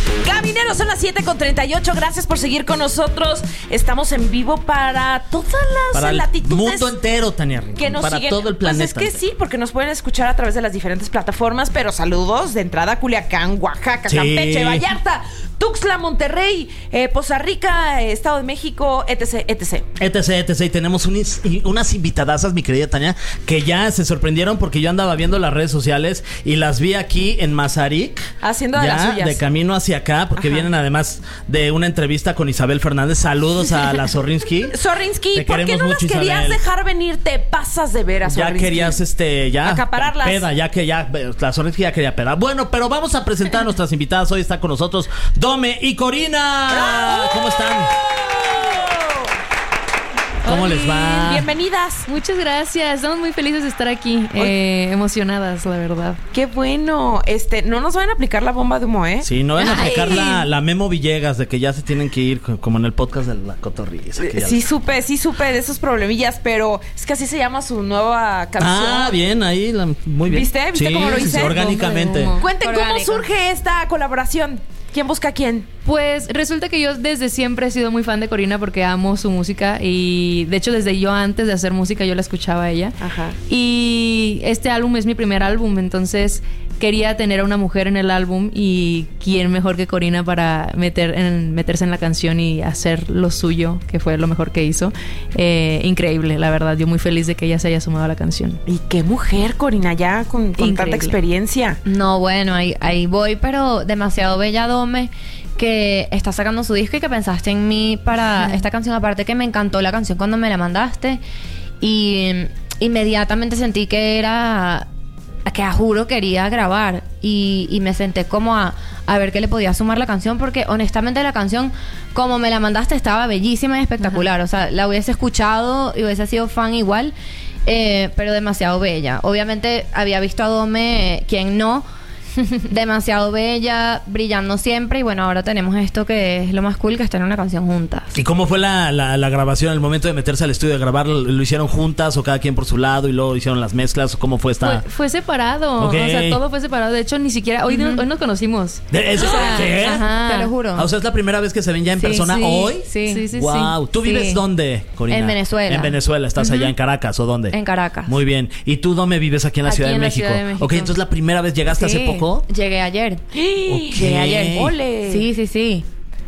Camineros, son las 7:38. Gracias por seguir con nosotros. Estamos en vivo para todas las latitudes. Mundo entero, Tania Rincón. Que nos para siguen. todo el planeta. Pues es que sí, porque nos pueden escuchar a través de las diferentes plataformas. Pero saludos de entrada a Culiacán, Oaxaca, Sí. Campeche, Vallarta, Tuxtla, Monterrey, Poza Rica, Estado de México, etc, etc. Y tenemos unas invitadasas, mi querida Tania, que ya se sorprendieron porque yo andaba viendo las redes sociales y las vi aquí en Mazarik. Haciendo de las suyas. De camino hacia acá, porque vienen además de una entrevista con Isabel Fernández. Saludos a la Zorrinsky. Zorrinsky, ¿por qué no las mucho, querías Isabel. dejar venir? Te pasas de veras, Ya Zorrinsky. querías, acapararlas. Peda, la Zorrinsky ya quería peda. Bueno, pero vamos a presentar a nuestras invitadas. Hoy está con nosotros Dome y Corina. ¡Bravo! ¿Cómo están? ¿Cómo les va? Bienvenidas. Muchas gracias. Estamos muy felices de estar aquí. Emocionadas, la verdad. Qué bueno. No nos van a aplicar la bomba de humo, ¿eh? Sí, no van a aplicar la Memo Villegas de que ya se tienen que ir, como en el podcast de La Cotorriza. Sí supe de esos problemillas, pero es que así se llama su nueva canción. Ah, bien, ahí, muy bien. ¿Viste cómo lo hice? Orgánicamente. Cuenten Orgánico. cómo surge esta colaboración. ¿Quién busca a quién? Pues resulta que yo desde siempre he sido muy fan de Corina porque amo su música y de hecho desde yo antes de hacer música yo la escuchaba a ella. Ajá. Y este álbum es mi primer álbum, entonces quería tener a una mujer en el álbum y quién mejor que Corina para meterse en la canción y hacer lo suyo, que fue lo mejor que hizo. Increíble, la verdad. Yo muy feliz de que ella se haya sumado a la canción. Y qué mujer, Corina, ya con tanta experiencia. No, bueno, ahí voy, pero demasiado bella Dome, que está sacando su disco y que pensaste en mí para esta canción. Aparte que me encantó la canción cuando me la mandaste y inmediatamente sentí que era... que a juro quería grabar y me senté como a ver qué le podía sumar la canción, porque honestamente la canción como me la mandaste estaba bellísima y espectacular. O sea, la hubiese escuchado y hubiese sido fan igual, pero demasiado bella. Obviamente había visto a Dome, quien no, demasiado bella, brillando siempre. Y bueno, ahora tenemos esto que es lo más cool, que está en una canción juntas. ¿Y cómo fue la grabación? El momento de meterse al estudio a grabar, ¿lo hicieron juntas o cada quien por su lado y luego hicieron las mezclas? ¿Cómo fue esta...? Fue separado. Okay. O sea, todo fue separado. De hecho, ni siquiera... Hoy nos conocimos. ¿Eso? ¿Qué? Ajá. Te lo juro. O sea, ¿es la primera vez que se ven ya en persona hoy? Sí. Wow. ¿Tú vives Sí. dónde, Corina? En Venezuela. En Venezuela. ¿Estás allá en Caracas o dónde? En Caracas. Muy bien. ¿Y tú dónde vives aquí en la Aquí Ciudad de en la México? Ciudad de México. Ok, entonces la primera vez llegaste hace poco. Llegué ayer. Llegué ayer. ¡Ole! Sí.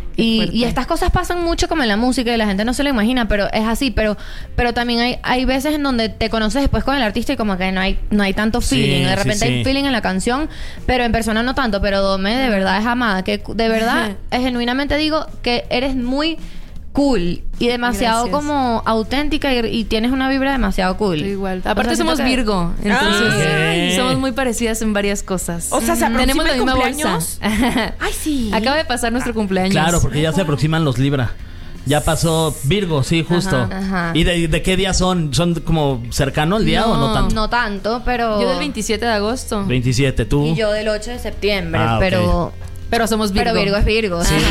Y estas cosas pasan mucho como en la música y la gente no se lo imagina, pero es así. Pero también hay veces en donde te conoces después con el artista y como que no hay tanto feeling. De repente hay feeling en la canción, pero en persona no tanto. Pero Dome de verdad es amada, que de verdad genuinamente digo que eres muy cool y demasiado Gracias. como auténtica y tienes una vibra demasiado cool. Igual. Aparte O sea, somos siento que- Virgo, entonces Ay. somos muy parecidas en varias cosas. O sea, ¿se aproxima tenemos la el misma cumpleaños? bolsa. Ay, sí. Acaba de pasar nuestro cumpleaños. Claro, porque ya se aproximan los Libra. Ya pasó Virgo, sí, justo. Ajá. ¿Y de qué día son? ¿Son como cercano el día o no tanto? No tanto, pero... Yo del 27 de agosto. 27, tú. Y yo del 8 de septiembre, Ah, ok. Pero somos Virgo. Pero Virgo es Virgo. Sí.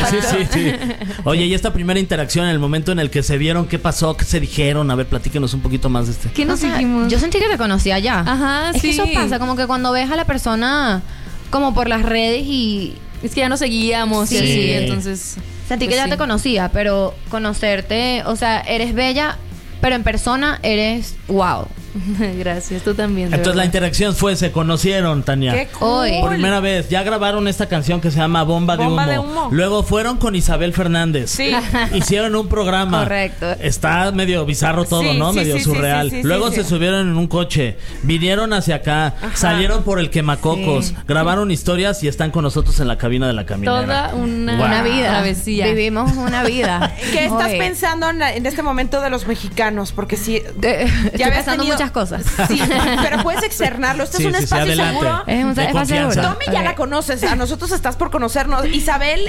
Oye, y esta primera interacción, en el momento en el que se vieron, ¿qué pasó? ¿Qué se dijeron? A ver, platíquenos un poquito más de este. ¿Qué nos O sea, dijimos? yo sentí que te conocía ya. Ajá, es sí. que eso pasa, como que cuando ves a la persona como por las redes y Es que ya nos seguíamos y Sí. así, entonces... sentí que pues ya sí. te conocía, pero conocerte, o sea, eres bella, pero en persona eres wow. Gracias, tú también. de Entonces la verdad. interacción fue, se conocieron, Tania. ¡Qué cool! Hoy. Por primera vez, ya grabaron esta canción que se llama Bomba de Humo. Luego fueron con Isabel Fernández. Sí. Hicieron un programa. Correcto. Está medio bizarro todo, Sí, ¿no? sí, Medio sí, surreal. sí, sí, Luego sí, se sí. subieron en un coche. Vinieron hacia acá. Salieron por el quemacocos. Sí. Grabaron historias y están con nosotros en la cabina de la caminera. Toda una, Wow. Una vida. travesía. Vivimos una vida. ¿Qué estás Oye, pensando en este momento de los mexicanos? Porque sí, Estoy habías pensando tenido- muchas cosas. Sí, pero puedes externarlo. Este Sí, es un sí, sí, espacio adelante. seguro. Es un De espacio confianza. seguro. Tommy ya Ok. la conoces. A nosotros estás por conocernos. Isabel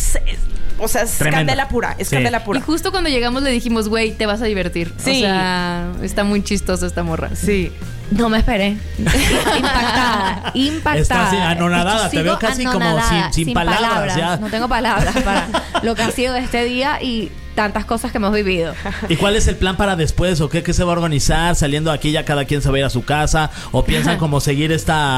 o sea, es Tremenda. candela pura. Es Sí. candela Y pura. justo cuando llegamos le dijimos, güey, te vas a divertir. Sí. O sea, está muy chistosa esta morra. Sí. No me esperé. Impactada. Estás anonadada, te veo casi como anonadada, sin palabras, ya. No tengo palabras para lo que ha sido este día y tantas cosas que hemos vivido. ¿Y cuál es el plan para después? ¿O qué se va a organizar? Saliendo de aquí ya cada quien se va a ir a su casa. ¿O piensan como seguir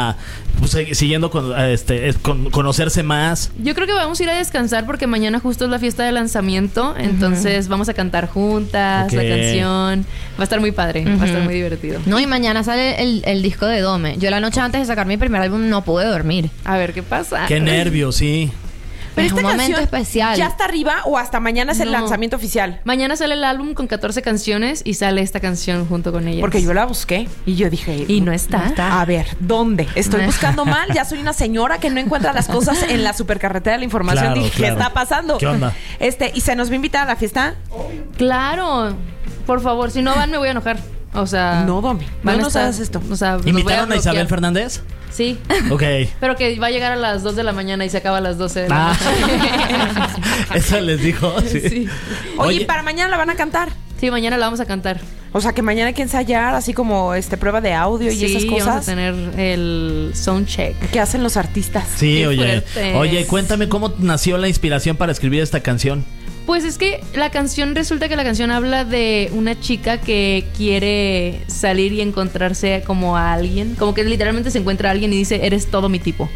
siguiendo con conocerse más? Yo creo que vamos a ir a descansar porque mañana justo es la fiesta de lanzamiento. Entonces vamos a cantar juntas la canción. Va a estar muy padre, va a estar muy divertido. No, y mañana sale el disco de Dome. Yo la noche antes de sacar mi primer álbum no pude dormir. A ver qué pasa. Qué nervios, sí. Pero es un esta momento canción especial. ¿ya está arriba o hasta mañana es el No. lanzamiento oficial? Mañana sale el álbum con 14 canciones y sale esta canción junto con ellas. Porque yo la busqué y yo dije... Y no está. A ver, ¿dónde? Estoy buscando mal. Ya soy una señora que no encuentra las cosas en la supercarretera de la información. Claro, Dije, claro. ¿qué está pasando? ¿Qué onda? ¿Y se nos va a invitar a la fiesta? Claro, por favor, si no van me voy a enojar. O sea, No, Domi, van no a nos estar- hagas esto. O sea, los voy ¿Invitaron a Isabel bloquear. Fernández? Sí. Ok. Pero que va a llegar a las 2 de la mañana y se acaba a las 12 de la Ah. Eso les dijo. Sí. Sí. Oye, para mañana la van a cantar. Sí, mañana la vamos a cantar. O sea, que mañana hay que ensayar así como prueba de audio y Sí, esas cosas. vamos a tener el sound check. ¿Qué hacen los artistas? Sí, Qué oye. fuertes. Oye, cuéntame cómo nació la inspiración para escribir esta canción. Pues es que resulta que la canción habla de una chica que quiere salir y encontrarse como a alguien, como que literalmente se encuentra a alguien y dice, eres todo mi tipo.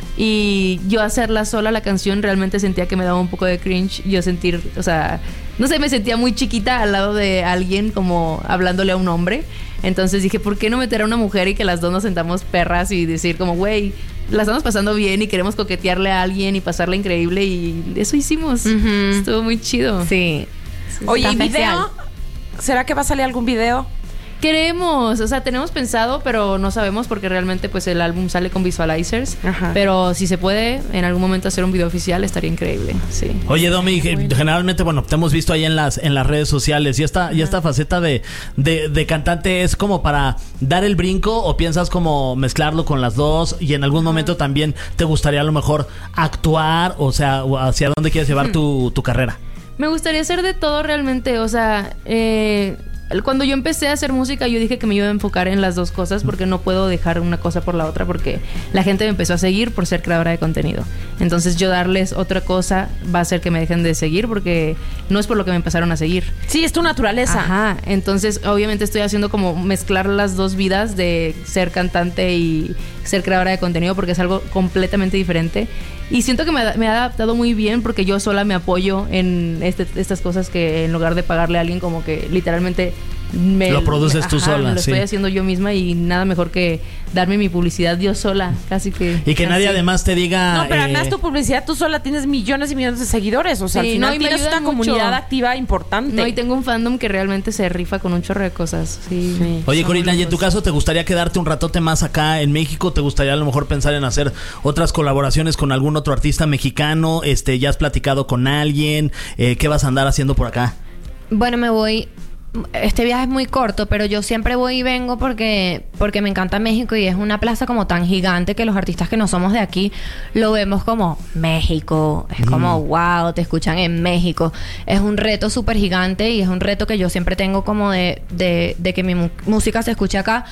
Y yo hacerla sola la canción realmente sentía que me daba un poco de cringe. Yo sentir, o sea, no sé, me sentía muy chiquita al lado de alguien como hablándole a un hombre. Entonces dije, ¿por qué no meter a una mujer y que las dos nos sentamos perras y decir como, güey, la estamos pasando bien y queremos coquetearle a alguien y pasarla increíble? Y eso hicimos. Estuvo muy chido. Sí. Oye, ¿y Está especial. video? ¿Será que va a salir algún video? Queremos, o sea, tenemos pensado, pero no sabemos porque realmente pues el álbum sale con visualizers. Ajá. Pero si se puede en algún momento hacer un video oficial estaría increíble, sí. Oye, Domi, generalmente, bueno, te hemos visto ahí en las redes sociales. ¿Y esta faceta de cantante es como para dar el brinco o piensas como mezclarlo con las dos? Y en algún momento también te gustaría a lo mejor actuar, o sea, ¿hacia dónde quieres llevar tu carrera? Me gustaría hacer de todo realmente, o sea, cuando yo empecé a hacer música yo dije que me iba a enfocar en las dos cosas porque no puedo dejar una cosa por la otra porque la gente me empezó a seguir por ser creadora de contenido. Entonces yo darles otra cosa va a hacer que me dejen de seguir porque no es por lo que me empezaron a seguir. Sí, es tu naturaleza. Ajá, entonces obviamente estoy haciendo como mezclar las dos vidas de ser cantante y ser creadora de contenido porque es algo completamente diferente. Y siento que me ha adaptado muy bien porque yo sola me apoyo en estas cosas que en lugar de pagarle a alguien como que literalmente lo produces tú sola, lo sí. estoy haciendo yo misma y nada mejor que darme mi publicidad yo sola, casi que... Y que nadie así. además te diga... No, pero además tu publicidad, tú sola tienes millones y millones de seguidores. O sea, Sí, al final no, y me tienes ayudan una mucho. comunidad activa importante. No, y tengo un fandom que realmente se rifa con un chorro de cosas. Sí. Oye, Son Corina, ¿y en tu locos. caso te gustaría quedarte un ratote más acá en México? ¿Te gustaría a lo mejor pensar en hacer otras colaboraciones con algún otro artista mexicano? ¿Ya has platicado con alguien? ¿Qué vas a andar haciendo por acá? Bueno, me voy. Este viaje es muy corto, pero yo siempre voy y vengo porque me encanta México y es una plaza como tan gigante que los artistas que no somos de aquí lo vemos como México. Es como, wow, te escuchan en México. Es un reto súper gigante y es un reto que yo siempre tengo como de que mi música se escuche acá.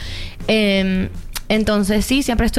Entonces sí, siempre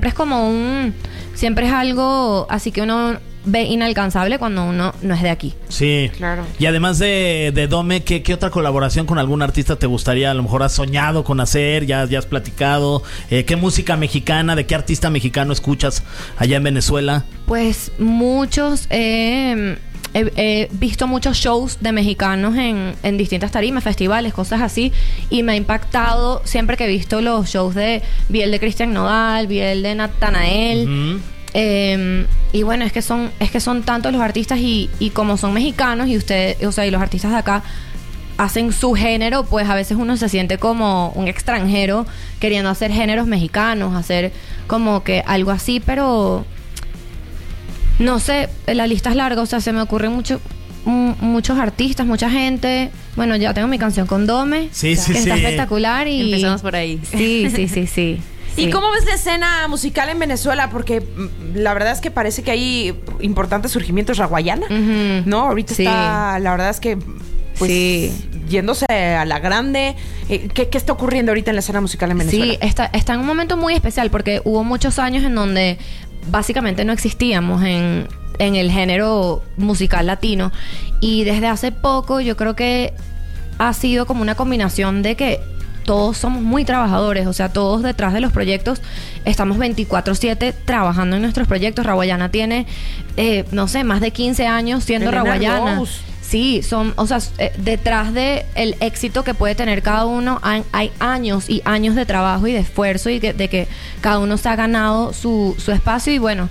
es algo así que uno ve inalcanzable cuando uno no es de aquí. Sí. Claro. Y además de Dome, ¿qué otra colaboración con algún artista te gustaría? A lo mejor has soñado con hacer, ya has platicado. ¿Qué música mexicana, de qué artista mexicano escuchas allá en Venezuela? Pues muchos, he visto muchos shows de mexicanos en distintas tarimas, festivales, cosas así, y me ha impactado siempre que he visto los shows vi el de Cristian Nodal, vi el de Natanael. Ujú. Y bueno, es que son tantos los artistas y como son mexicanos y ustedes, o sea, y los artistas de acá hacen su género, pues a veces uno se siente como un extranjero queriendo hacer géneros mexicanos, hacer como que algo así, pero no sé, la lista es larga, o sea, se me ocurren muchos artistas, mucha gente. Bueno, ya tengo mi canción con Dome, Sí, que sí, está sí. espectacular y Empezamos por ahí. Sí. ¿Y cómo ves la escena musical en Venezuela? Porque la verdad es que parece que hay importantes surgimientos. Raguayana, Ujú. ¿no? Ahorita Sí. está, la verdad es que pues Sí. yéndose a la grande. ¿Qué está ocurriendo ahorita en la escena musical en Venezuela? Sí, está en un momento muy especial porque hubo muchos años en donde básicamente no existíamos en en el género musical latino. Y desde hace poco yo creo que ha sido como una combinación de que todos somos muy trabajadores, o sea, todos detrás de los proyectos estamos 24/7 trabajando en nuestros proyectos. Rawayana tiene, no sé, más de 15 años siendo Elena Rawayana. Rose. Sí, o sea, detrás de el éxito que puede tener cada uno hay años y años de trabajo y de esfuerzo y de que cada uno se ha ganado su espacio y bueno,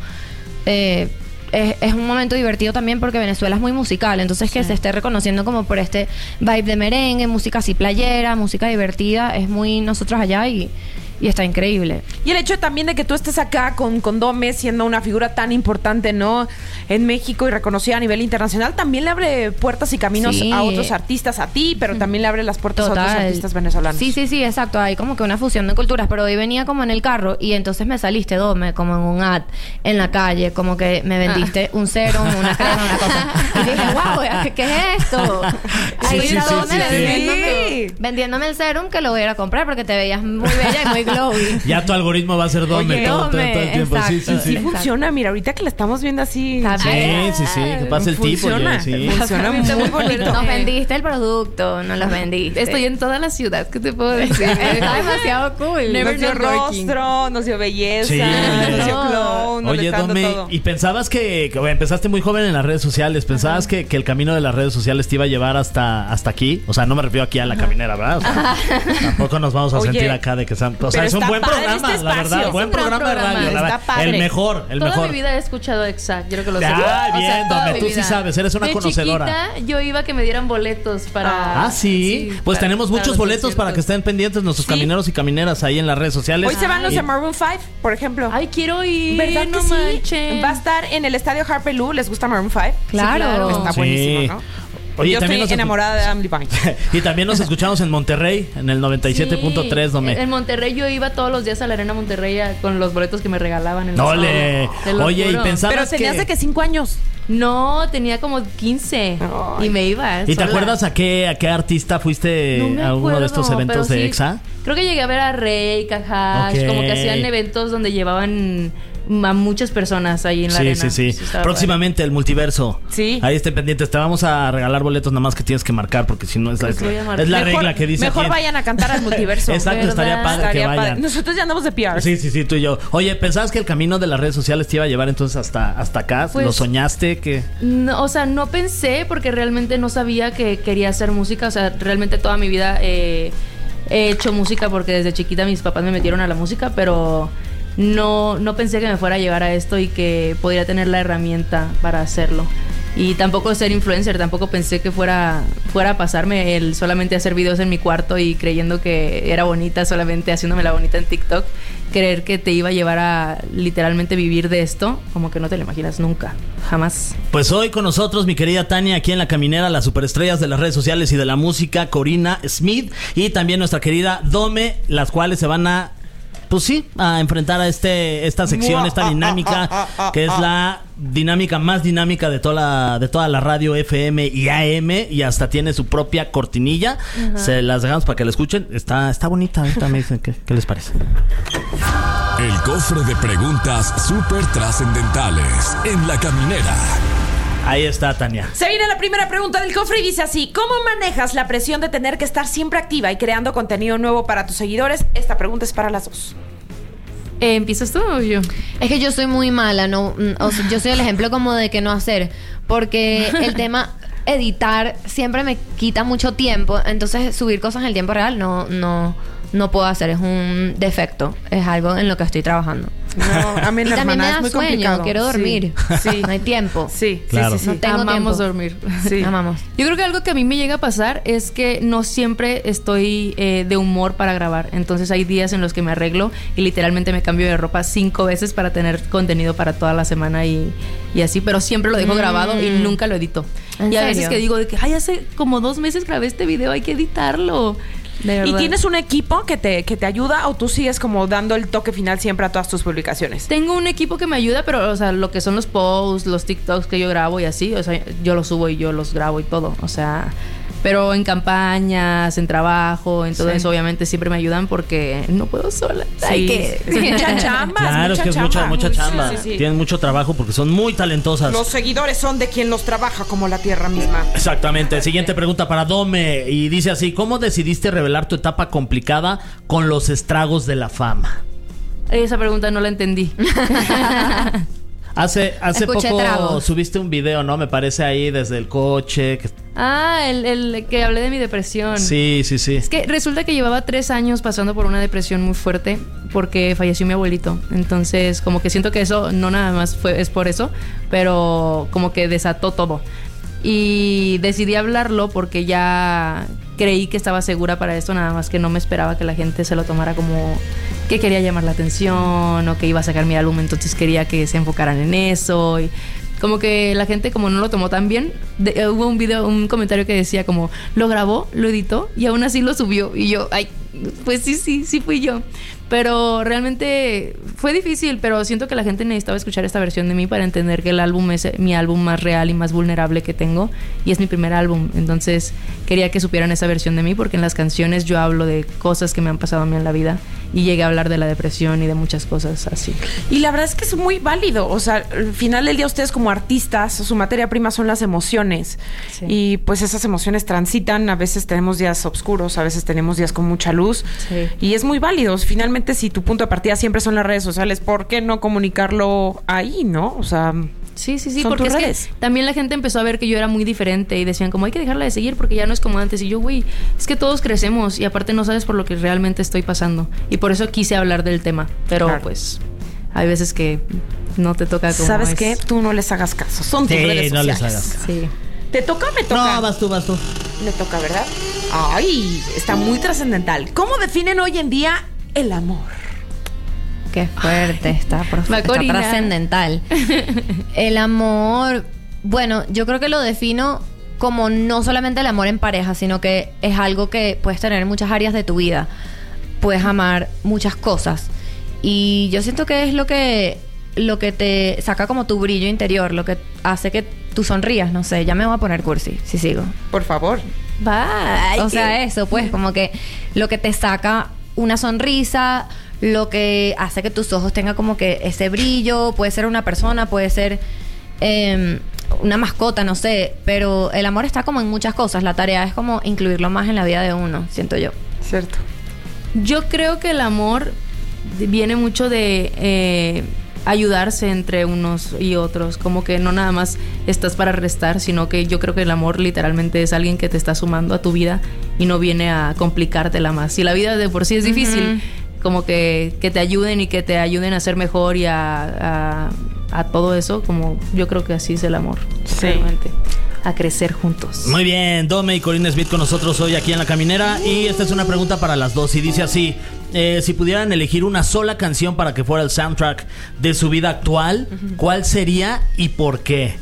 es un momento divertido también porque Venezuela es muy musical, entonces que se esté reconociendo como por este vibe de merengue, música así playera, música divertida, es muy nosotros allá y está increíble. Y el hecho también de que tú estés acá con Dome siendo una figura tan importante, ¿no? En México y reconocida a nivel internacional, también le abre puertas y caminos Sí. a otros artistas, a ti, pero también le abre las puertas a Total. otros artistas venezolanos. Sí, exacto. Hay como que una fusión de culturas, pero hoy venía como en el carro y entonces me saliste, Dome, como en un ad en la calle, como que me vendiste un serum, una crema, una cosa. Y dije, wow, ¿qué es esto? Ahí sí, está sí, Dome sí, vendiéndome el serum que lo voy a ir a comprar porque te veías muy bella y muy glowy. Ya tu algoritmo va a ser Dome Oye, todo el tiempo. Sí, exacto. Sí Exacto. funciona, mira, ahorita que la estamos viendo así. Está bien. Sí, que pase el tipo. Funciona, Sí. funciona muy bonito. Nos vendiste el producto, nos los vendiste. Estoy en toda la ciudad, ¿qué te puedo decir? Está demasiado cool. Nos dio Never not working. rostro, nos dio belleza, Sí. nos dio clone, nos Oye, está dando Dome, todo. ¿y pensabas que bueno, empezaste muy joven en las redes sociales? ¿Pensabas que el camino de las redes sociales te iba a llevar hasta aquí? O sea, no me refiero aquí a la caminera, ¿verdad? O sea, tampoco nos vamos a Oye, sentir acá de que sean... O sea, pero es un está buen padre programa, este la verdad. espacio. Buen Es un gran programa de programa, radio. la está verdad. padre. El mejor. Toda mi vida he escuchado Exact, yo creo que lo sé. Ah, bien, toda Dome, mi tú sí vida. sabes, eres una De conocedora. chiquita, yo iba a que me dieran boletos para... Ah, sí. Pues para- tenemos para muchos los boletos para que conciertos. estén pendientes nuestros Sí. camineros y camineras ahí en las redes sociales. Hoy se van los Y- de Maroon 5, por ejemplo. Ay, quiero ir. ¿Verdad no que sí? manchen. Va a estar en el estadio Harper Lou. ¿Les gusta Maroon 5? Claro. Está Sí. buenísimo, ¿no? Oye, Yo también estoy enamorada de Adam Levine. Y también nos escuchamos en Monterrey, en el 97.3, Dome. En Monterrey yo iba todos los días a la Arena Monterrey con los boletos que me regalaban en No el le. Te lo Oye, y juro. pensabas Pero tenías de que 5 años. No, tenía como 15 Ay. y me iba. ¿Y te sola. acuerdas a qué artista fuiste No me a uno de estos acuerdo, eventos pero de sí. EXA? Creo que llegué a ver a Rey, Cajash, Ok. como que hacían eventos donde llevaban a muchas personas ahí en la arena. Sí. estaba Próximamente el multiverso. Sí. Ahí estén pendientes. Te vamos a regalar boletos, nada más que tienes que marcar, porque si no es la, Pues voy a marcar. es la Mejor- regla que dice Mejor aquí. vayan a cantar al multiverso. Exacto, estaría ¿Verdad? padre que Estaría vayan. padre. Nosotros ya andamos de PR. Sí, tú y yo. Oye, ¿pensabas que el camino de las redes sociales te iba a llevar entonces hasta acá? Pues- ¿Lo soñaste? que No, o sea, no pensé porque realmente no sabía que quería hacer música. O sea, realmente toda mi vida he hecho música porque desde chiquita mis papás me metieron a la música, pero no pensé que me fuera a llegar a esto y que podría tener la herramienta para hacerlo. Y tampoco ser influencer, tampoco pensé que fuera a pasarme el solamente hacer videos en mi cuarto y creyendo que era bonita, solamente haciéndome la bonita en TikTok. Creer que te iba a llevar a literalmente vivir de esto, como que no te lo imaginas nunca, jamás. Pues hoy con nosotros mi querida Tania, aquí en La Caminera, las superestrellas de las redes sociales y de la música, Corina Smith, y también nuestra querida Dome, las cuales se van a... Pues sí, a enfrentar a esta sección, esta dinámica, que es la dinámica más dinámica de toda la radio FM y AM, y hasta tiene su propia cortinilla. Se las dejamos para que la escuchen. Está bonita, ahorita me dicen qué les parece. El cofre de preguntas súper trascendentales en La Caminera. Ahí está, Tania. Se viene la primera pregunta del cofre y dice así: ¿cómo manejas la presión de tener que estar siempre activa y creando contenido nuevo para tus seguidores? Esta pregunta es para las dos. ¿Empiezas tú o yo? Es que yo soy muy mala, no, o sea, yo soy el ejemplo como de que no hacer, porque el tema editar siempre me quita mucho tiempo, entonces subir cosas en el tiempo real no puedo hacer, es un defecto, es algo en lo que estoy trabajando. No, a mí Y la también me hermana es da muy sueño, complicado. quiero dormir, Sí. no hay tiempo. Sí, Claro. sí. No tengo Amamos tiempo. dormir. Sí. Amamos. Yo creo que algo que a mí me llega a pasar es que no siempre estoy de humor para grabar. Entonces hay días en los que me arreglo y literalmente me cambio de ropa 5 veces para tener contenido para toda la semana y así. Pero siempre lo dejo grabado y nunca lo edito. ¿En Y a veces serio? que digo de que, ay, hace como 2 meses grabé este video, hay que editarlo. De ¿Y verdad. tienes un equipo que te ayuda o tú sigues como dando el toque final siempre a todas tus publicaciones? Tengo un equipo que me ayuda, pero, o sea, lo que son los posts, los TikToks que yo grabo y así, o sea, yo los subo y yo los grabo y todo. O sea, Pero en campañas, en trabajo, en todo Sí. eso, obviamente siempre me ayudan porque no puedo sola. Sí, Hay que... es mucha chamba. Claro, es que es mucha chamba. Sí, sí, sí. Tienen mucho trabajo porque son muy talentosas. Los seguidores son de quien los trabaja como la tierra misma. Exactamente. Siguiente pregunta para Dome. Y dice así: ¿cómo decidiste revelar tu etapa complicada con los estragos de la fama? Esa pregunta no la entendí. Hace Escuché poco tragos. subiste un video, ¿no? Me parece ahí desde el coche. El que hablé de mi depresión. Sí. Es que resulta que llevaba 3 años pasando por una depresión muy fuerte porque falleció mi abuelito. Entonces, como que siento que eso no nada más es por eso, pero como que desató todo. Y decidí hablarlo porque ya creí que estaba segura para esto, nada más que no me esperaba que la gente se lo tomara como que quería llamar la atención o que iba a sacar mi álbum, entonces quería que se enfocaran en eso. Y como que la gente como no lo tomó tan bien, hubo un comentario que decía como, lo grabó, lo editó y aún así lo subió. Y yo, ay, pues sí fui yo. Pero realmente fue difícil, pero siento que la gente necesitaba escuchar esta versión de mí para entender que el álbum es mi álbum más real y más vulnerable que tengo y es mi primer álbum. Entonces quería que supieran esa versión de mí porque en las canciones yo hablo de cosas que me han pasado a mí en la vida y llegué a hablar de la depresión y de muchas cosas así. Y la verdad es que es muy válido. O sea, al final del día ustedes como artistas, su materia prima son las emociones. Sí. Y pues esas emociones transitan. A veces tenemos días oscuros, a veces tenemos días con mucha luz. Sí. Y es muy válido. Finalmente, si tu punto de partida siempre son las redes sociales, ¿por qué no comunicarlo ahí, no? O sea... Sí, Son porque tus es redes. que también la gente empezó a ver que yo era muy diferente y decían como hay que dejarla de seguir porque ya no es como antes. Y yo, güey, es que todos crecemos y aparte no sabes por lo que realmente estoy pasando. Y por eso quise hablar del tema. Pero Claro. pues hay veces que no te toca como ¿Sabes es. qué? Tú no les hagas caso. Son tus Sí, redes no les sociales. hagas caso. Sí. ¿Te toca o me toca? No, vas tú. Me toca, ¿verdad? Ay, está muy trascendental. ¿Cómo definen hoy en día el amor? Qué fuerte, está Corina. trascendental. El amor, bueno, yo creo que lo defino como no solamente el amor en pareja, sino que es algo que puedes tener en muchas áreas de tu vida. Puedes amar muchas cosas. Y yo siento que es lo que te saca como tu brillo interior, lo que hace que tú sonrías, no sé, ya me voy a poner cursi, si sigo. Por favor. Bye. O sea, eso, pues, como que lo que te saca una sonrisa, lo que hace que tus ojos tengan como que ese brillo, puede ser una persona, puede ser una mascota, no sé, pero el amor está como en muchas cosas. La tarea es como incluirlo más en la vida de uno, siento yo. Cierto. Yo creo que el amor viene mucho de ayudarse entre unos y otros, como que no nada más estás para restar, sino que yo creo que el amor literalmente es alguien que te está sumando a tu vida y no viene a complicártela más. Si la vida de por sí es difícil, como que te ayuden y que te ayuden a ser mejor y a todo eso, como yo creo que así es el amor, Sí. realmente, a crecer juntos. Muy bien, Dome y Corina Smith con nosotros hoy aquí en La Caminera. Y esta es una pregunta para las dos y dice así: si pudieran elegir una sola canción para que fuera el soundtrack de su vida actual, ¿cuál sería y por qué?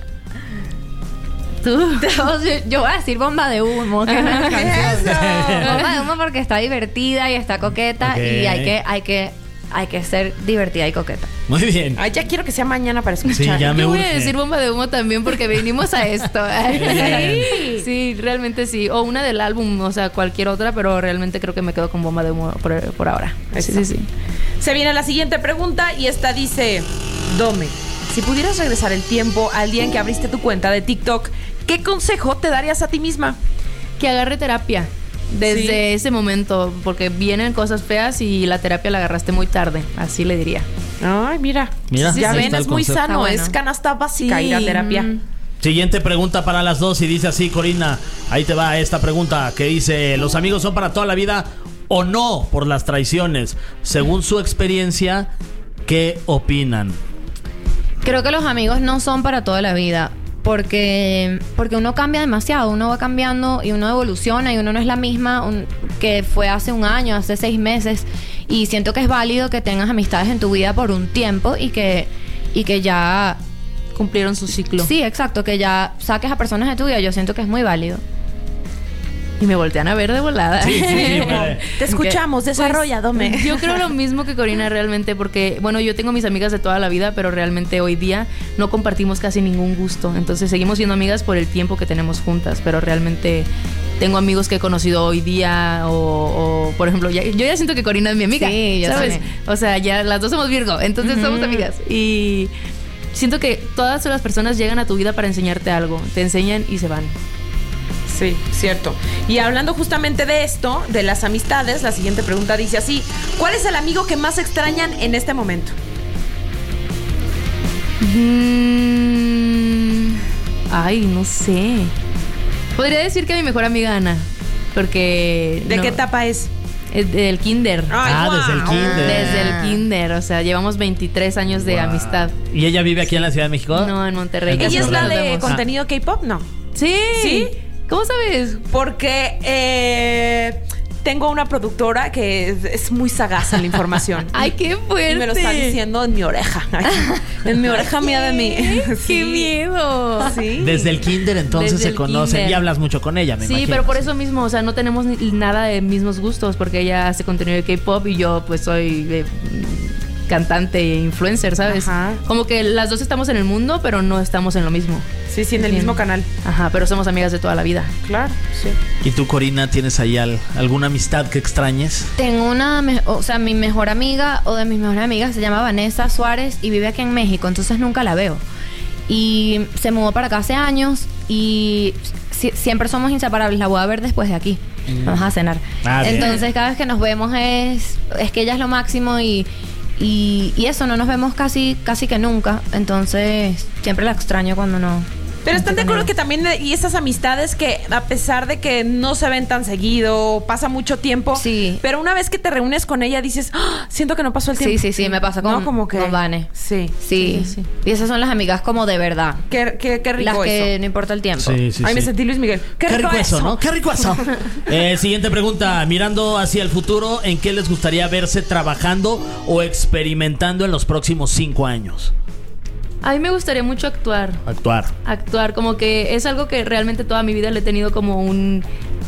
¿Tú? Yo voy a decir Bomba de Humo, que no es canción. Bomba de Humo porque está divertida y está coqueta. Ok. Y hay que ser divertida y coqueta. Muy bien. Ay, ya quiero que sea mañana para escuchar. Sí, ya me Yo voy a urge. decir Bomba de Humo también porque venimos a esto. Bien. Sí, realmente sí. O una del álbum, o sea, cualquier otra, pero realmente creo que me quedo con Bomba de Humo por ahora. Sí. Se viene la siguiente pregunta y esta dice: Dome, si pudieras regresar el tiempo al día en que abriste tu cuenta de TikTok, ¿qué consejo te darías a ti misma? Que agarre terapia desde ese momento, porque vienen cosas feas y la terapia la agarraste muy tarde, así le diría. Ay, mira. Mira, Ya ahí ven, está el es muy consejo. sano, Está bueno. es canasta básica ir a terapia. Siguiente pregunta para las dos y dice así, Corina, ahí te va esta pregunta que dice: ¿los amigos son para toda la vida o no por las traiciones? Según su experiencia, ¿qué opinan? Creo que los amigos no son para toda la vida. Porque uno cambia demasiado, uno va cambiando y uno evoluciona y uno no es la misma que fue hace un año, hace 6 meses. Y siento que es válido que tengas amistades en tu vida por un tiempo y que ya... Cumplieron su ciclo. Sí, exacto, que ya saques a personas de tu vida. Yo siento que es muy válido. Y me voltean a ver de volada. Sí, puede. Te escuchamos, desarrolla, Dome. Yo creo lo mismo que Corina realmente, porque, bueno, yo tengo mis amigas de toda la vida, pero realmente hoy día no compartimos casi ningún gusto. Entonces seguimos siendo amigas por el tiempo que tenemos juntas, pero realmente tengo amigos que he conocido hoy día o por ejemplo, yo ya siento que Corina es mi amiga. Sí, yo ¿sabes? también. O sea, ya las dos somos Virgo, entonces somos amigas. Y siento que todas las personas llegan a tu vida para enseñarte algo. Te enseñan y se van. Sí, cierto. Y hablando justamente de esto, de las amistades, la siguiente pregunta dice así: ¿cuál es el amigo que más extrañan en este momento? Ay, no sé. Podría decir que mi mejor amiga Ana, porque... ¿De qué etapa es? Del kinder. Ay, guau. Desde el kinder. Desde el kinder, o sea, llevamos 23 años de amistad. ¿Y ella vive aquí en la Ciudad de México? No, en Monterrey. ¿Ella ¿Ella es la Nos de vemos. contenido K-pop? No. Sí. ¿Sí? ¿Cómo sabes? Porque tengo una productora que es muy sagaz en la información. Ay, qué fuerte. Y me lo está diciendo en mi oreja. Ay, en mi oreja mía de mí. ¡Qué Sí. miedo! Sí. Desde el kinder entonces Desde se el conocen kinder. y hablas mucho con ella, me Sí, imagino. pero por eso mismo, o sea, no tenemos nada de mismos gustos, porque ella hace contenido de K-pop y yo pues soy cantante e influencer, ¿sabes? Ajá. Como que las dos estamos en el mundo, pero no estamos en lo mismo. Sí, en el mismo canal. Ajá, pero somos amigas de toda la vida. Claro, sí. ¿Y tú, Corina, tienes ahí alguna amistad que extrañes? Tengo mi mejor amiga o de mis mejores amigas se llama Vanessa Suárez y vive aquí en México, entonces nunca la veo. Y se mudó para acá hace años y siempre somos inseparables. La voy a ver después de aquí. Vamos a cenar. Ah, bien. Entonces cada vez que nos vemos es que ella es lo máximo y eso, no nos vemos casi que nunca. Entonces siempre la extraño cuando no. Pero están de estoy con acuerdo que ella. también, y esas amistades que a pesar de que no se ven tan seguido, pasa mucho tiempo, Sí. pero una vez que te reúnes con ella dices, ¡ah! Siento que no pasó el tiempo. Sí, me pasa con, ¿No? Como que, con Vane. Sí. Sí. Y esas son las amigas como de verdad. Qué rico Las que eso. no importa el tiempo. Sí. Ay, me sentí Luis Miguel. Qué rico eso, ¿no? Qué rico eso. Siguiente pregunta. Mirando hacia el futuro, ¿en qué les gustaría verse trabajando o experimentando en los próximos 5 años? A mí me gustaría mucho actuar. Actuar, como que es algo que realmente toda mi vida le he tenido como un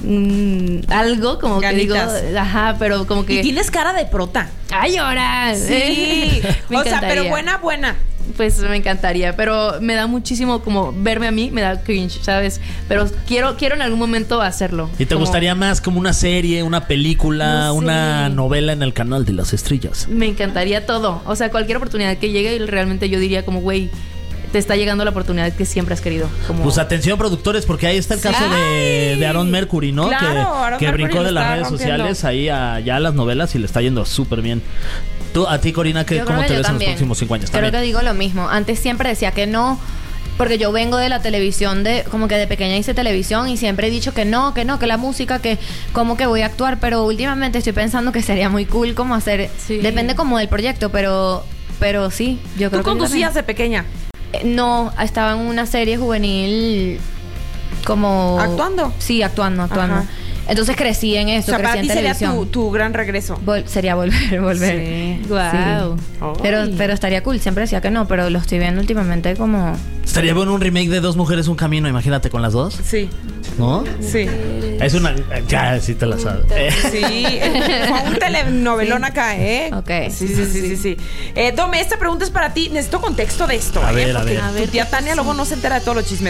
algo, como Ganitas. que digo, ajá, pero como que... Y tienes cara de prota. ¡Ay, ahora! Sí. Me O sea, pero encantaría. buena. Pues me encantaría, pero me da muchísimo como verme a mí, me da cringe, ¿sabes? Pero quiero en algún momento hacerlo. ¿Y te Como- gustaría más como una serie, una película, No sé. una novela en el canal de las estrellas? Me encantaría todo. O sea, cualquier oportunidad que llegue, realmente yo diría como, güey, te está llegando la oportunidad que siempre has querido. Como... Pues atención, productores, porque ahí está el caso de Aaron Mercury, ¿no? Claro, Aaron que Mercury brincó lo de las está redes rompiendo. sociales ahí ya a las novelas y le está yendo súper bien. A ti, Corina, Yo ¿cómo creo que te yo ves también. en los próximos 5 años? Creo También. que digo lo mismo. Antes siempre decía que no, porque yo vengo de la televisión, como que de pequeña hice televisión y siempre he dicho que la música, que como que voy a actuar, pero últimamente estoy pensando que sería muy cool como hacer, Sí. depende como del proyecto, pero sí, yo creo ¿Tú que conducías de pequeña? no, estaba en una serie juvenil como... ¿Actuando? Sí, actuando. Ajá. Entonces crecí en O eso, sea, para crecí ti en sería televisión. tu gran regreso. Sería volver. Sí. Guau. Ay. Pero estaría cool, siempre decía que no, pero lo estoy viendo últimamente como... Estaría bueno un remake de Dos Mujeres, Un Camino, imagínate con las dos, Sí, ¿no? sí. Es una... Ya, sí te la sabes. Sí, fue un telenovelón acá, ¿eh? Ok. Sí. Dome, esta pregunta es para ti. Necesito contexto de esto, A ¿eh? ver, a Porque ver. tu tía Tania luego no se entera de todos los chismes.